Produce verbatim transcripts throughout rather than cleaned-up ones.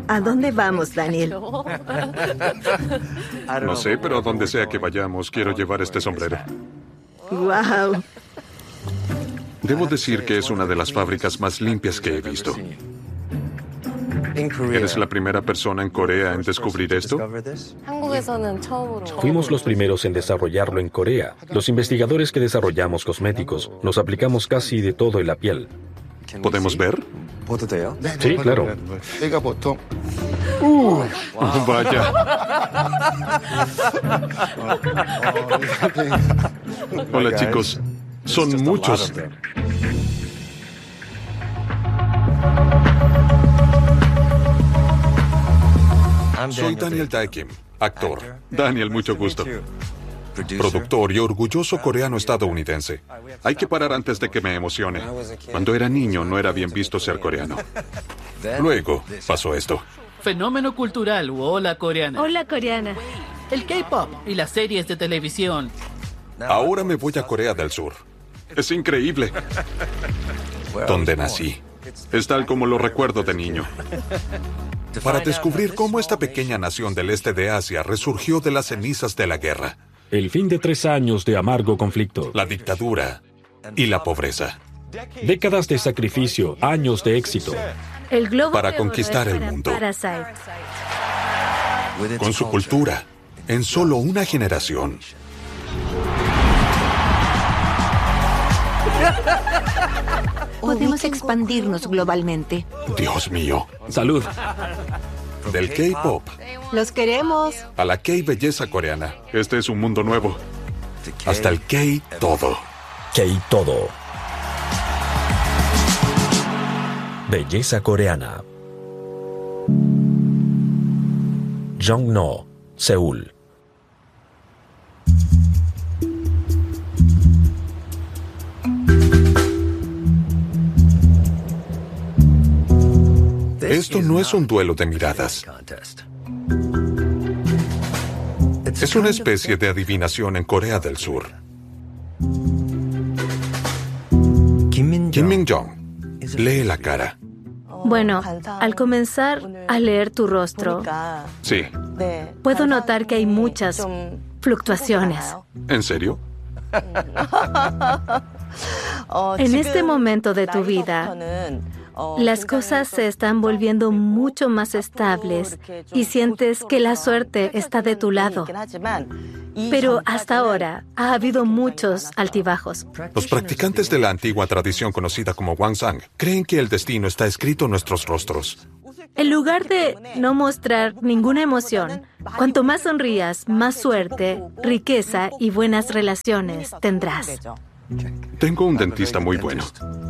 ¿A dónde vamos, Daniel? No sé, pero a donde sea que vayamos, quiero llevar este sombrero. ¡Wow! Debo decir que es una de las fábricas más limpias que he visto. ¿Eres la primera persona en Corea en descubrir esto? Fuimos los primeros en desarrollarlo en Corea. Los investigadores que desarrollamos cosméticos nos aplicamos casi de todo en la piel. ¿Podemos ver? Sí, claro. Uh, vaya. Hola, chicos. Son muchos. Soy Daniel Dae Kim, actor. Daniel, mucho gusto. Productor y orgulloso coreano estadounidense. Hay que parar antes de que me emocione. Cuando era niño no era bien visto ser coreano. Luego pasó esto. Fenómeno cultural u ola coreana. Hola, coreana. El K-pop y las series de televisión. Ahora me voy a Corea del Sur. Es increíble. Donde nací. Es tal como lo recuerdo de niño. Para descubrir cómo esta pequeña nación del este de Asia resurgió de las cenizas de la guerra. El fin de tres años de amargo conflicto. La dictadura y la pobreza. Décadas de sacrificio, años de éxito. El globo Para de conquistar oro es el para mundo. Parasite. Con su cultura, en solo una generación. Podemos expandirnos globalmente. Dios mío. Salud. Del K-pop Los queremos. a la K-belleza coreana. Este es un mundo nuevo. Hasta el K-todo. K-todo. Belleza coreana. Jongno, Seúl. Esto no es un duelo de miradas. Es una especie de adivinación en Corea del Sur. Kim Min-jong lee la cara. Bueno, al comenzar a leer tu rostro, Sí. puedo notar que hay muchas fluctuaciones. ¿En serio? En este momento de tu vida, las cosas se están volviendo mucho más estables y sientes que la suerte está de tu lado. Pero hasta ahora ha habido muchos altibajos. Los practicantes de la antigua tradición conocida como Hwangsan creen que el destino está escrito en nuestros rostros. En lugar de no mostrar ninguna emoción, cuanto más sonrías, más suerte, riqueza y buenas relaciones tendrás. Tengo un dentista muy bueno.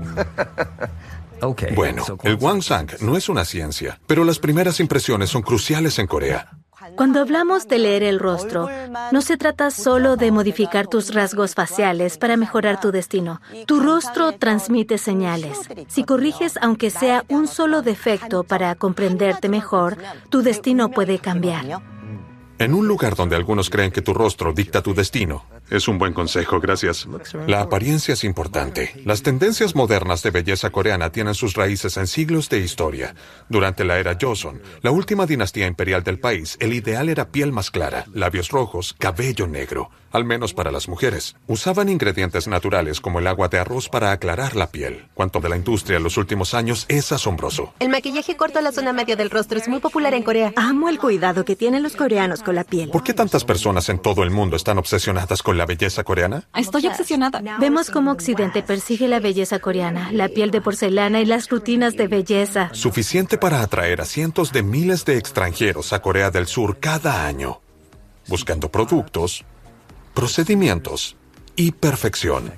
Bueno, el Hwangsan no es una ciencia, pero las primeras impresiones son cruciales en Corea. Cuando hablamos de leer el rostro, no se trata solo de modificar tus rasgos faciales para mejorar tu destino. Tu rostro transmite señales. Si corriges aunque sea un solo defecto para comprenderte mejor, tu destino puede cambiar. En un lugar donde algunos creen que tu rostro dicta tu destino. Es un buen consejo, gracias. La apariencia es importante. Las tendencias modernas de belleza coreana tienen sus raíces en siglos de historia. Durante la era Joseon, la última dinastía imperial del país, el ideal era piel más clara, labios rojos, cabello negro. Al menos para las mujeres. Usaban ingredientes naturales como el agua de arroz para aclarar la piel. Cuanto de la industria en los últimos años es asombroso. El maquillaje corto a la zona media del rostro es muy popular en Corea. Amo el cuidado que tienen los coreanos con la piel. ¿Por qué tantas personas en todo el mundo están obsesionadas con la belleza coreana? Estoy obsesionada. Vemos cómo Occidente persigue la belleza coreana, la piel de porcelana y las rutinas de belleza. Suficiente para atraer a cientos de miles de extranjeros a Corea del Sur cada año, buscando productos, procedimientos y perfección.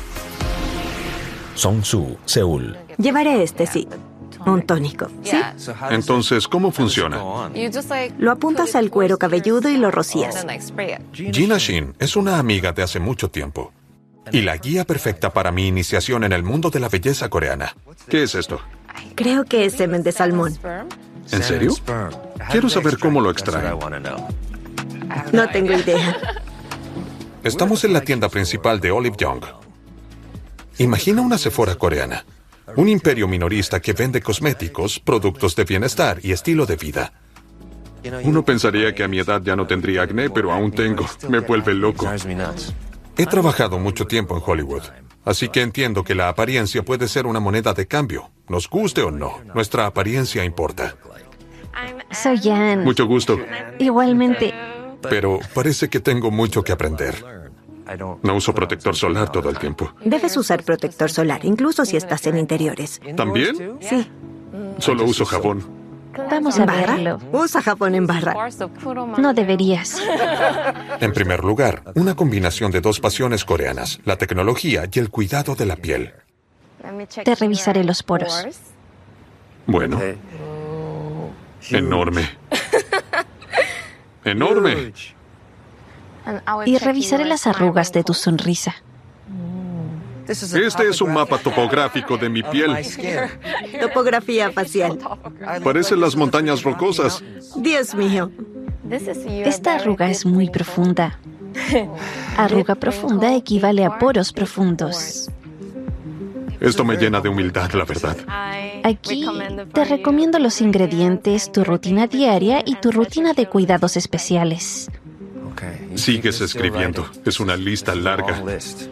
Songsu, Seúl. Llevaré este, sí. Un tónico. ¿Sí? Entonces, ¿cómo funciona? Lo apuntas al cuero cabelludo y lo rocías. Gina Shin es una amiga de hace mucho tiempo y la guía perfecta para mi iniciación en el mundo de la belleza coreana. ¿Qué es esto? Creo que es semen de salmón. ¿En serio? Quiero saber cómo lo extraen. No tengo idea. Estamos en la tienda principal de Olive Young. Imagina una Sephora coreana. Un imperio minorista que vende cosméticos, productos de bienestar y estilo de vida. Uno pensaría que a mi edad ya no tendría acné, pero aún tengo. Me vuelve loco. He trabajado mucho tiempo en Hollywood, así que entiendo que la apariencia puede ser una moneda de cambio. Nos guste o no, nuestra apariencia importa. Soy Jan. Mucho gusto. Igualmente. Pero parece que tengo mucho que aprender. No uso protector solar todo el tiempo. Debes usar protector solar, incluso si estás en interiores. ¿También? Sí. Solo uso jabón. Vamos a ¿En barra? verlo. Usa jabón en barra. No deberías. En primer lugar, una combinación de dos pasiones coreanas, la tecnología y el cuidado de la piel. Te revisaré los poros. Bueno. Enorme. Enorme. Y revisaré las arrugas de tu sonrisa. Este es un mapa topográfico de mi piel. Topografía facial. Parecen las montañas rocosas. Dios mío. Esta arruga es muy profunda. Arruga profunda equivale a poros profundos. Esto me llena de humildad, la verdad. Aquí te recomiendo los ingredientes, tu rutina diaria y tu rutina de cuidados especiales. Sigues escribiendo. Es una lista larga.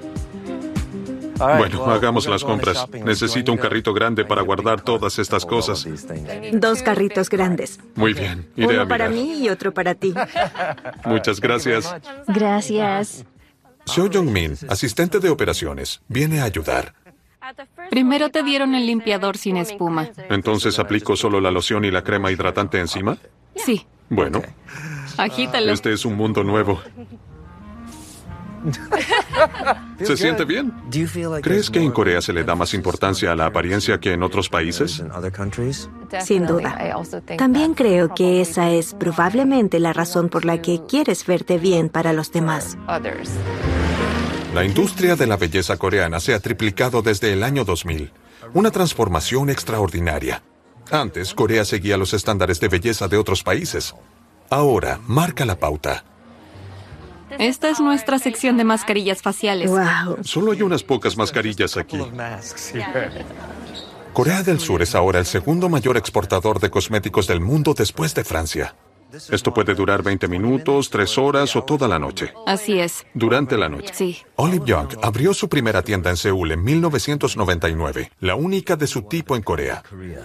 Bueno, hagamos las compras. Necesito un carrito grande para guardar todas estas cosas. Dos carritos grandes. Muy bien, iré a Uno para mirar. mí y otro para ti. Muchas gracias. Gracias. Seo Jong-min, asistente de operaciones, viene a ayudar. Primero te dieron el limpiador sin espuma. Entonces, ¿aplico solo la loción y la crema hidratante encima? Sí, Bueno, agítalo. este es un mundo nuevo. ¿Se siente bien? ¿Crees que en Corea se le da más importancia a la apariencia que en otros países? Sin duda. También creo que esa es probablemente la razón por la que quieres verte bien para los demás. La industria de la belleza coreana se ha triplicado desde el año dos mil. Una transformación extraordinaria. Antes, Corea seguía los estándares de belleza de otros países. Ahora, marca la pauta. Esta es nuestra sección de mascarillas faciales. Wow. Solo hay unas pocas mascarillas aquí. Corea del Sur es ahora el segundo mayor exportador de cosméticos del mundo después de Francia. Esto puede durar veinte minutos, tres horas o toda la noche. Así es. Durante la noche. Sí. Olive Young abrió su primera tienda en Seúl en mil novecientos noventa y nueve, la única de su tipo en Corea.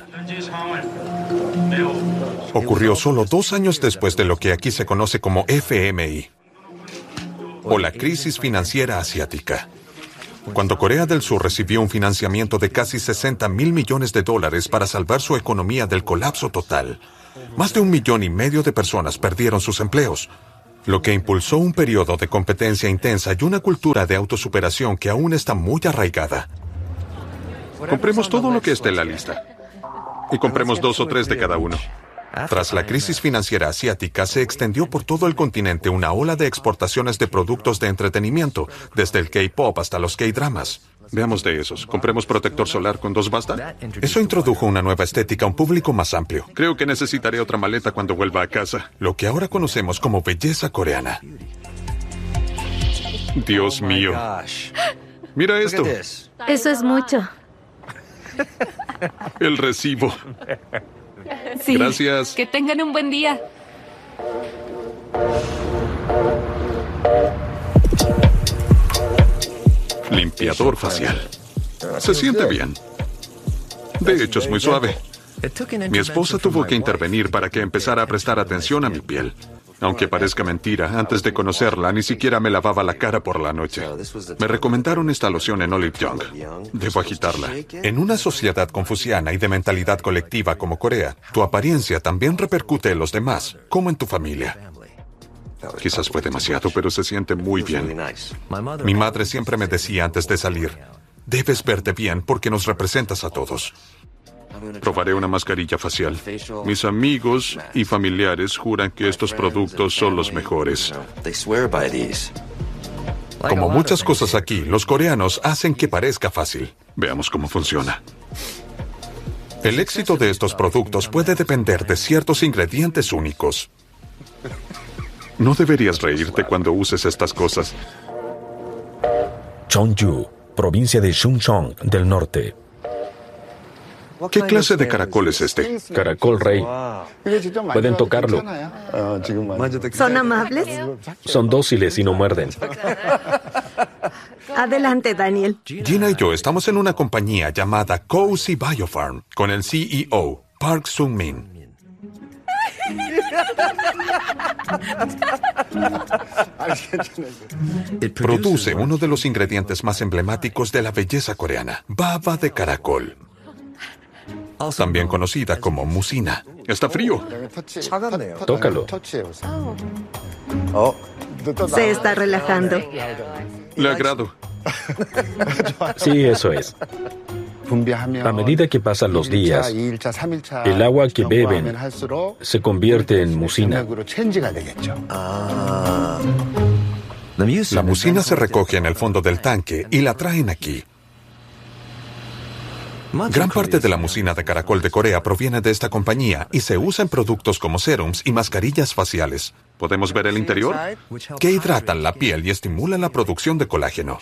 Ocurrió solo dos años después de lo que aquí se conoce como F M I, o la crisis financiera asiática. Cuando Corea del Sur recibió un financiamiento de casi sesenta mil millones de dólares para salvar su economía del colapso total, más de un millón y medio de personas perdieron sus empleos, lo que impulsó un periodo de competencia intensa y una cultura de autosuperación que aún está muy arraigada. Compremos todo lo que esté en la lista. Y compremos dos o tres de cada uno. Tras la crisis financiera asiática, se extendió por todo el continente una ola de exportaciones de productos de entretenimiento, desde el K-pop hasta los K-dramas. Veamos de esos. ¿Compremos protector solar con dos basta? Eso introdujo una nueva estética a un público más amplio. Creo que necesitaré otra maleta cuando vuelva a casa. Lo que ahora conocemos como belleza coreana. Dios mío. Mira esto. Eso es mucho. El recibo. Sí. Gracias. Que tengan un buen día. Limpiador facial. Se siente bien. De hecho, es muy suave. Mi esposa tuvo que intervenir para que empezara a prestar atención a mi piel. Aunque parezca mentira, antes de conocerla, ni siquiera me lavaba la cara por la noche. Me recomendaron esta loción en Olive Young. Debo agitarla. En una sociedad confuciana y de mentalidad colectiva como Corea, tu apariencia también repercute en los demás, como en tu familia. Quizás fue demasiado, pero se siente muy bien. Mi madre siempre me decía antes de salir, debes verte bien porque nos representas a todos. Probaré una mascarilla facial. Mis amigos y familiares juran que estos productos son los mejores. Como muchas cosas aquí, los coreanos hacen que parezca fácil. Veamos cómo funciona. El éxito de estos productos puede depender de ciertos ingredientes únicos. No deberías reírte cuando uses estas cosas. Cheongju, provincia de Chungcheong del norte. ¿Qué clase de caracol es este? Caracol rey. Pueden tocarlo. ¿Son amables? Son dóciles y no muerden. Adelante, Daniel. Gina y yo estamos en una compañía llamada Cozy Biofarm con el C E O, Park Sung-min. Produce uno de los ingredientes más emblemáticos de la belleza coreana, baba de caracol, también conocida como musina. Está frío. Tócalo. Se está relajando. Le agrado. Sí, eso es. A medida que pasan los días, el agua que beben se convierte en musina. La musina se recoge en el fondo del tanque y la traen aquí. Gran parte de la musina de caracol de Corea proviene de esta compañía y se usa en productos como serums y mascarillas faciales. ¿Podemos ver el interior? Que hidratan la piel y estimulan la producción de colágeno.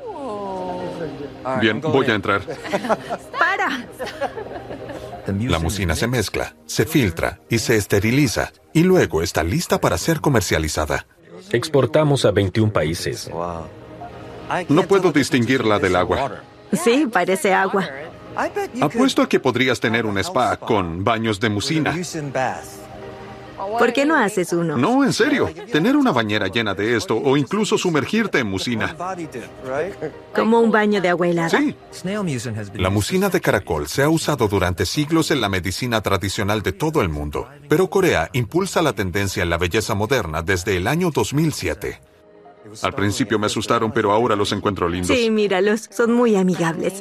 Bien, voy a entrar. ¡Para! La musina se mezcla, se filtra y se esteriliza, y luego está lista para ser comercializada. Exportamos a veintiún países. No puedo distinguirla del agua. Sí, parece agua. Apuesto a que podrías tener un spa con baños de musina. ¿Por qué no haces uno? No, en serio. Tener una bañera llena de esto o incluso sumergirte en musina. ¿Como un baño de agua helada? Sí. La musina de caracol se ha usado durante siglos en la medicina tradicional de todo el mundo, pero Corea impulsa la tendencia en la belleza moderna desde el año dos mil siete. Al principio me asustaron, pero ahora los encuentro lindos. Sí, míralos. Son muy amigables.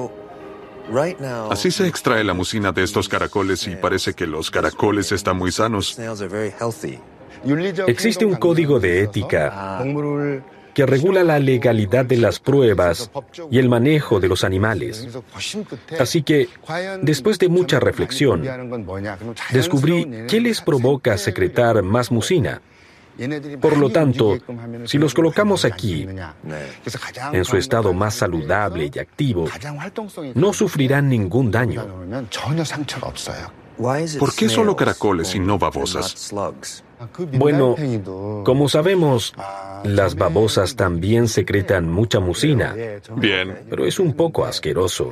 Así se extrae la musina de estos caracoles y parece que los caracoles están muy sanos. Existe un código de ética que regula la legalidad de las pruebas y el manejo de los animales. Así que, después de mucha reflexión, descubrí qué les provoca secretar más musina. Por lo tanto, si los colocamos aquí, en su estado más saludable y activo, no sufrirán ningún daño. ¿Por qué solo caracoles y no babosas? Bueno, como sabemos, las babosas también secretan mucha musina. Bien. Pero es un poco asqueroso.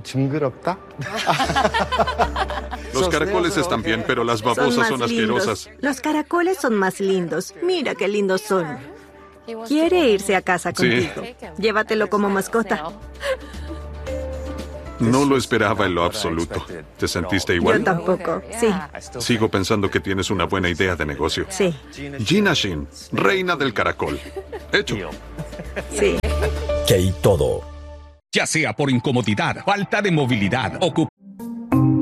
Los caracoles están bien, pero las babosas son, son asquerosas. Los caracoles son más lindos. Mira qué lindos son. Quiere irse a casa contigo. Sí. Llévatelo como mascota. No lo esperaba en lo absoluto. ¿Te sentiste igual? Yo tampoco, sí. Sigo pensando que tienes una buena idea de negocio. Sí. Gina Shin, reina del caracol. Hecho. Sí. K-Todo. Ya sea por incomodidad, falta de movilidad, ocupación.